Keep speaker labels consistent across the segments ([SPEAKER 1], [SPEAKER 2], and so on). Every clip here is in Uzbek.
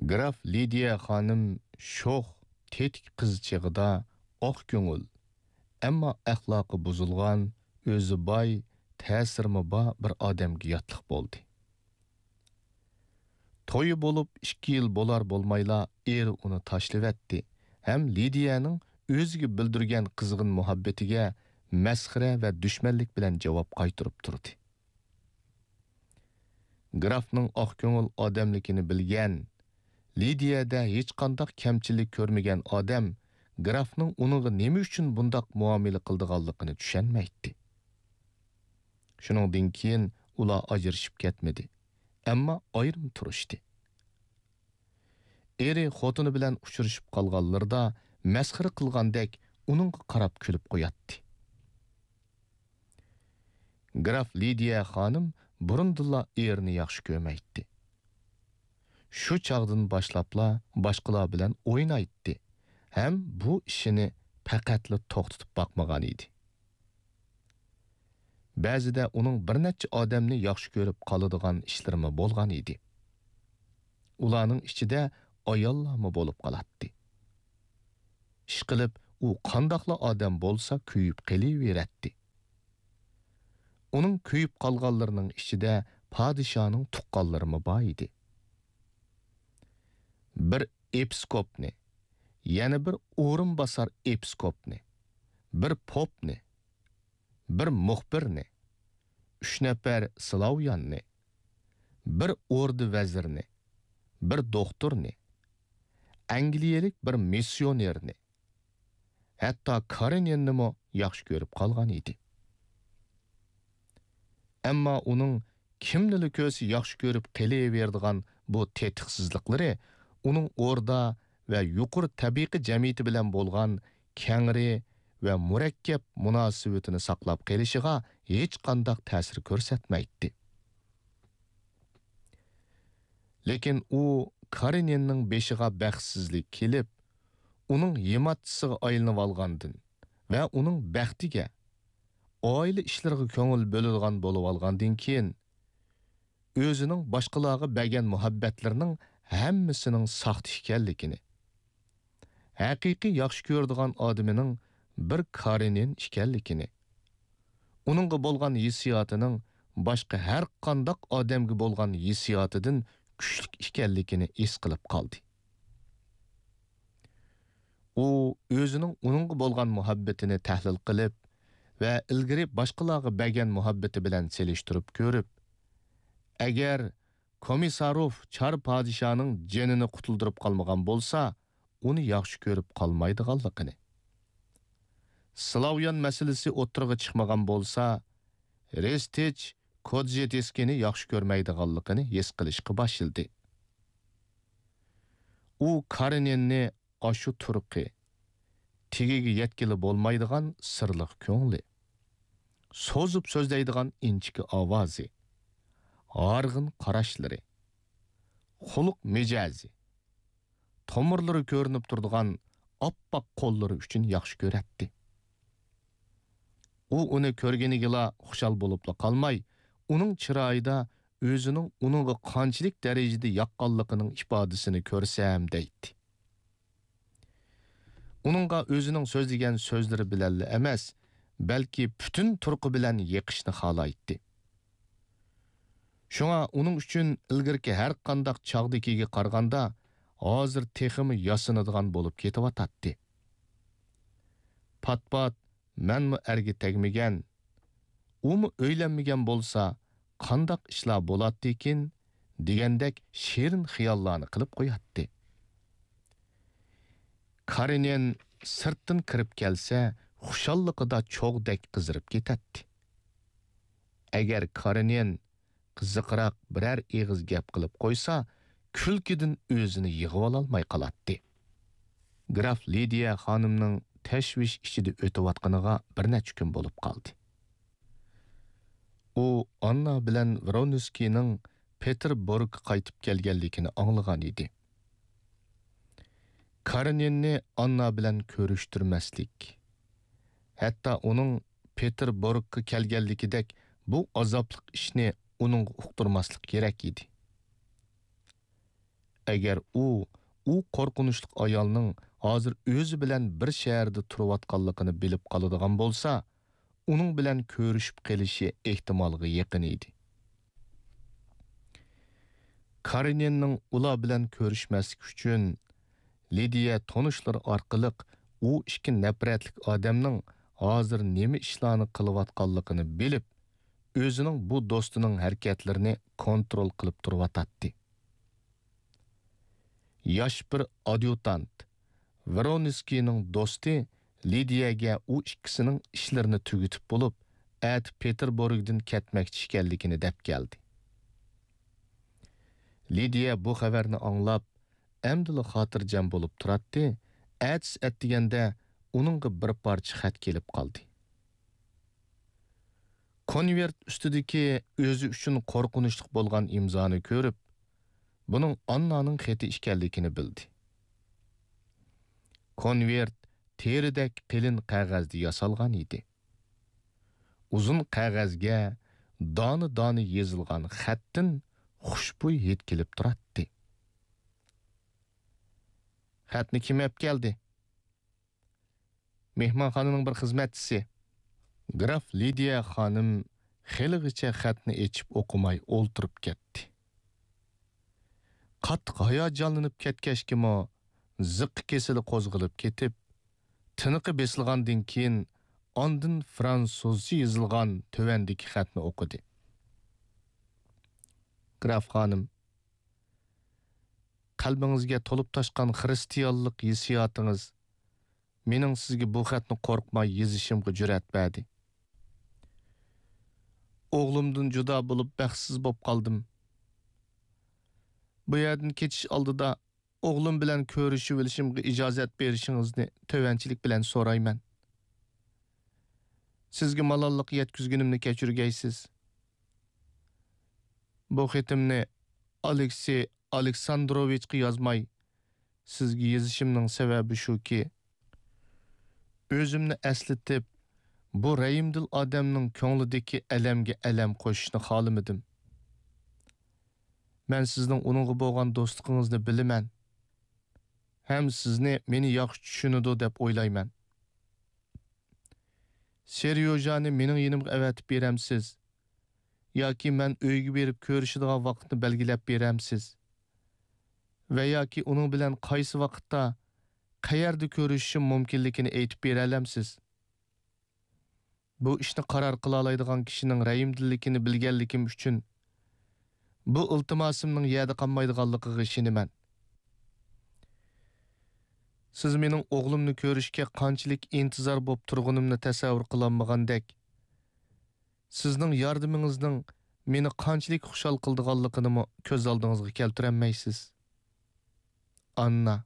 [SPEAKER 1] Graf Lidiya xonim sho'x, tetik qiz chig'ida oq ko'ngil, ammo axloqi buzilgan, o'zi boy, ta'sirmi bor bir odamga yotliq bo'ldi. To'yi bo'lib 2 yil bo'lar bo'lmayla eri uni tashlavetdi. Ham Lidiyaning o'ziga bildirgan qizg'in muhabbatiga masxara va dushmanlik bilan javob qaytarib turdi. Grafning oq ko'ngil odamligini bilgan, Lidiyada hech qanday kamchilik ko'rmagan odam grafning uningga nima uchun bundoq muomala qildiganligini tushunmaydi. Shuningdan keyin ular ajrashib ketmadi, ammo ayrim turishdi. Eri xotini bilan uchrashib qolganlarda masxara qilgandek uningga qarab kulib qo'yatdi. Graf Lidiya xonim burundilla erini yaxshi ko'rmaydi. Shu chaqdan boshlabla boshqalar bilan o'ynaydi. Ham bu ishini faqatli to'xtatib boqmagan edi. Ba'zida uning bir necha odamni yaxshi ko'rib qoladigan ishlarmi bo'lgan edi. Ularning ichida ayollarmi bo'lib qolatdi. Ish qilib u qandoqli odam bo'lsa kuyib qelaveradi. Uning kuyib qolganlarining ichida podshoning tuqqanlarimi bor edi. Bir episkopni, yana bir o'rinbosar episkopni, bir popni, bir muxbirni, 3 nafar Slavyanni, bir ordi vazirni, bir doktorni, Angliyalik bir missionerni, hatto Karenyenni yaxshi ko'rib qolgan edi. Ammo uning kimnili ko'zi yaxshi ko'rib qelaveradigan bu tetiqsizliklari uning o'rda va yuqori tabiiy jamiyati bilan bo'lgan kengri va murakkab munosabatini saqlab qolishiga hech qanday ta'sir ko'rsatmaydi. Lekin u Karenyenning beshiga baxtsizlik kelib, uning yematchisiga aylanib olgandan va uning baxtiga oila ishlariga ko'ngil bo'ladigan bo'lib olgandan keyin o'zining boshqalarga bergan muhabbatlarining hammasining saxta ekanligini, haqiqiy yaxshi ko'radigan odamining bir Karenyen ekanligini, uningga bo'lgan hissiyotining boshqa har qanday odamga bo'lgan hissiyotidan kuchli ekanligini his qilib qoldi. U o'zining uningga bo'lgan muhabbatini tahlil qilib va ilgari boshqalarga bergan muhabbati bilan selishtirib ko'rib, agar Komissarov Char podshoning jinini qutuldirib qolmagan bo'lsa, uni yaxshi ko'rib qolmaydiganligini, Slavyan masalasi o'tirg'i chiqmagan bo'lsa, Restich Kodjeteskini yaxshi ko'rmaydiganligini his qilishga boshladi. U Karenyenni ashu turqi, tegiga yetkili bo'lmaydigan sirliq ko'ngli, so'zib so'zlaydigan inchki ovozi, g'arg'in qarashlari, xuluq mijazi, tomirlari ko'rinib turadigan oppoq qo'llari uchun yaxshi ko'ratdi. U uni ko'rganigila xushal bo'libla qolmay, uning chiroyida o'zining uningga qanchalik darajada yoqqanligining ifodasini ko'rsam deydi. Uningga o'zining so'zlagan so'zlari bilan emas, balki butun turqi bilan yiqishni xohlaydi. Shunga uning uchun ilgirki har qanday chog'dikiga qaraganda hozir teximi yasinadigan bo'lib ketyapti. Pat-pat menmi erga tegmagan, umi o'ylanmagan bo'lsa, qandoq ishlar bo'ladi ekan degandek shirin xiyollarni qilib qo'yatdi. Karenyen sirtdan kirib kelsa, xushalliqida cho'g'dek qizirib ketadi. Agar Karenyen qiziqroq biror eg'iz gap qilib qo'ysa, kulkidan o'zini yig'ib ololmay qoladi. Graf Lidiya xonimning tashvish ichida o'tayotganiga bir necha kun bo'lib qoldi. U Anna bilan Vronskining Peterburgga qaytib kelganligini anglagan edi. Karenyenni Anna bilan ko'rishtirmaslik, hatto uning Peterburgga kelganligidek bu azobli ishni uning uqtirmaslik kerak edi. Agar u qo'rqinchli ayolning hozir o'zi bilan bir shaharda turayotganligini bilib qoladigan bo'lsa, uning bilan ko'rishib qelishi ehtimolga yaqin edi. Karenинning ular bilan ko'rishmaslik uchun Lidiya tanishlar orqali u ikki nafratlik odamning hozir nima ishlarni qilayotganligini bilib, o'zining bu do'stining harakatlarini kontrol qilib turibdi. Yosh bir adjutant Voronskining do'sti Lidiyaga u ikkisining ishlarini tugatib bo'lib, Peterburgdan ketmoqchi ekanligini deb keldi. Lidiya bu xabarni anglab, amdili xotirjam bo'lib turadi. Atdeganda uningga bir parcha xat kelib qoldi. Konvert ustidagi o'zi uchun qo'rqinchli bo'lgan imzoni ko'rib, buning Annaning xati ekanligini bildi. Konvert teridak qilin qog'ozda yasalgan edi. Uzun qog'ozga doni yozilgan xatdan xushbo'y hid kelib turadi. Xatni kim olib keldi? Mehmonxonaning bir xizmatchisi. Graf Lidiya xonim xilg'icha xatni echib o'qimay o'ltirib ketdi. Qattiq hayajonlanib ketgachkimi, ziq kesili qo'zg'alib ketib, tiniqi besilgandan keyin ondan fransuzcha yozilgan tövendiki xatni o'qidi. Graf xonim, qalbingizga to'lib toshgan xristiyanlik hissiyotingiz mening sizga bu xatni qo'rqmay yozishimga jur'at berdi. O'g'limdan judo bo'lib baxtsiz bo'lib qoldim. Bu yerdan ketish oldida o'g'lim bilan ko'rishib olishimga ijozat berishingizni tövənchilik bilan so'rayman. Sizga malollik yetkizgunimni kechirgaysiz. Bu xatimni Aleksey Aleksandrovichga yozmay, sizga yozishimning sababi shuki, o'zimni eslatib, bu rayimdil odamning ko'nglidagi alamga alam qo'shishni xohlamadim. Men sizning uningga bo'lgan do'stligingizni bilaman. Ham sizni meni yaxshi tushunadi deb o'ylayman. Seryojani mening yenimga avatib beramsiz, yoki men uyga berib ko'rishadigan vaqtni belgilab beramsiz, va yoki uning bilan qaysi vaqtda qayerda ko'rishishim mumkinligini aytib bera olamsiz. Bu ishni qaror qila oladigan kishining rayimdilligini bilganligim uchun bu iltimosimning yerda qolmaydiganligiga ishonaman. Siz mening o'g'limni ko'rishga qanchalik intizor bo'lib turganimni tasavvur qilolmagandek, sizning yordamingizning meni qanchalik xushal qildiganligini ko'z oldingizga keltirolmaysiz. Anna.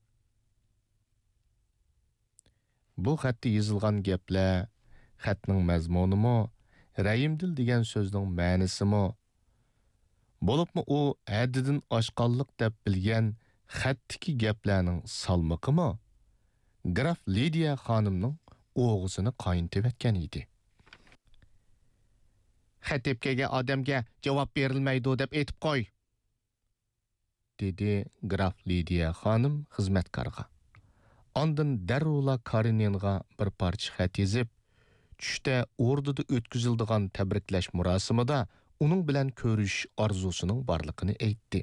[SPEAKER 1] Bu xatda yozilgan gaplar, xatning mazmunimi, rayimdil degan so'zning ma'nosimi, bo'libmi u haddidan oshqonlik deb bilgan xatdagi gaplarning salmoqimi, Graf Lidiya xonimning o'g'zini qaynitib etgan edi. Xatibkaga odamga javob berilmaydi deb aytib qo'y, dedi Graf Lidiya xonim xizmatkorga. Ondan darrula Kareninga bir parcha xat yozib, tushda o'rdida o'tkaziladigan tabriklash murosimida uning bilan ko'rish orzusining borligini aytdi.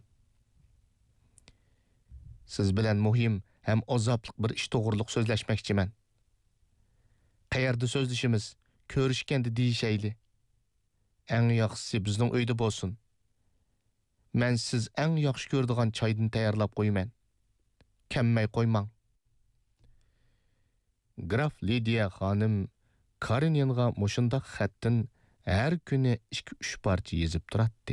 [SPEAKER 1] Siz bilan muhim ham azobliq bir ish to'g'riliq so'zlashmoqchiman. Qayerda so'zlashimiz, ko'rishganda deyishayli. Eng yaxshisi bizning uyda bo'lsin. Men siz eng yaxshi ko'radigan choydan tayyorlab qo'yman. Kammay qo'ymang. Graf Lidiya xonim Kareninga mushundaq xatdan har kuni 2-3 parcha yozib turadi.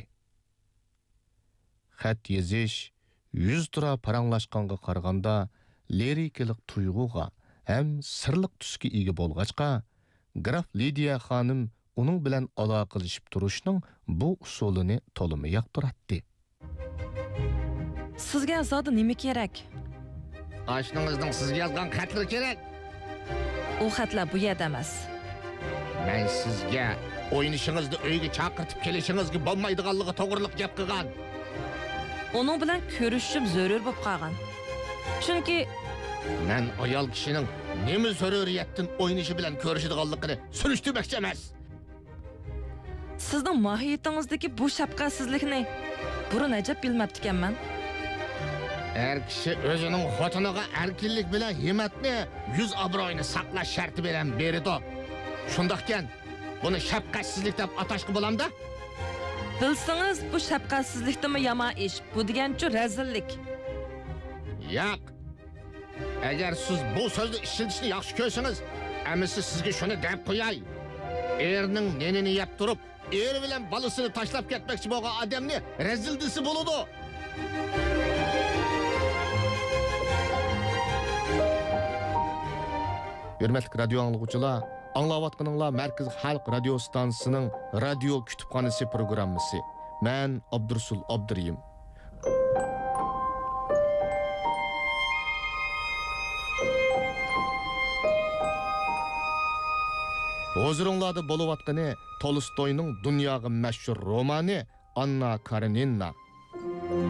[SPEAKER 1] Xat yozish 100 tura paranglashqanga qaraganda lirikalik tuyg'uga ham sirliq tusga ega bo'lg'achqa, Graf Lidiya xonim uning bilan aloqalashib turishning bu usulini to'limi yoqtiradi.
[SPEAKER 2] Sizga zodi nima kerak?
[SPEAKER 1] Oshningizning sizga yozgan xatlari kerak.
[SPEAKER 2] U xatlar bu yerda emas.
[SPEAKER 1] Men sizga o'ynishingizni uyga chaqirtib kelishingizga bo'lmaydiganligi to'g'riliq gap qilgan.
[SPEAKER 2] Onun bilan ko'rishim zarur bo'lib qolgan. Chunki
[SPEAKER 1] Men ayol kishining nima zaruriyatdan o'ynashi bilan ko'rishadiganligini surishtirmoqchi emas.
[SPEAKER 2] sizning mohiyatingizdagi bu shafqatsizlikni burun ajab bilmabdi ekanman.
[SPEAKER 1] Er kishi o'zining xotiniga erkinlik bilan himmatni, yuz obro'yini saqlash sharti bilan berdi. Shundaqkan, buni shafqatsizlik deb atashga bo'lamda?
[SPEAKER 2] Bilsangiz bu shafqatsizlikdimi yomon ish, bu degancha razillik.
[SPEAKER 1] Yo'q. Agar siz bu so'zni ishlatishni yaxshi ko'rsangiz, amisi sizga shuni deb qo'yay. Erning nenini yeb turib, er bilan bolasini tashlab ketmoqchi bo'lgan odamni razil desi bo'ladi. Hürmetli radyo anlıqçılar, anlavatqanыңlar Merkez Halk Radio Stansiyasının Radio Kütüphanesi programması. Ben Abdursul Abduriyim. Huzurunlarda boluvatqanı Tolstoy'ның dunyoga mashhur romani Anna Karenina.